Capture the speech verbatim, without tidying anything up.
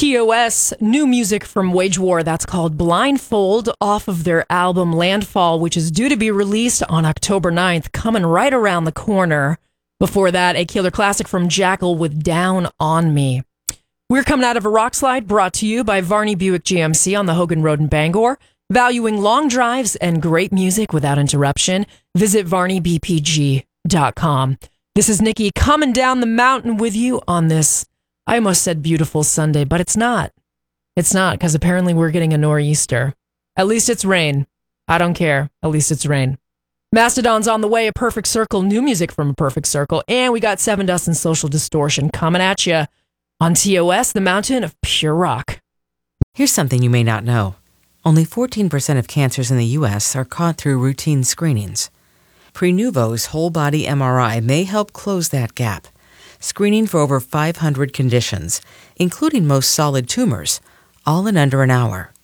T O S, new music from Wage War. That's called Blindfold, off of their album Landfall, which is due to be released on October ninth, coming right around the corner. Before that, a killer classic from Jackal with Down on Me. We're coming out of a rock slide brought to you by Varney Buick G M C on the Hogan Road in Bangor. Valuing long drives and great music without interruption, visit varney b p g dot com. This is Nikki coming down the mountain with you on this, I almost said beautiful Sunday, but it's not. It's not, because apparently we're getting a nor'easter. At least it's rain. I don't care. At least it's rain. Mastodon's on the way, A Perfect Circle, new music from A Perfect Circle, and we got Seven Dust and Social Distortion coming at you on T O S, the mountain of pure rock. Here's something you may not know. Only fourteen percent of cancers in the U S are caught through routine screenings. Prenuvo's whole-body M R I may help close that gap, screening for over five hundred conditions, including most solid tumors, all in under an hour.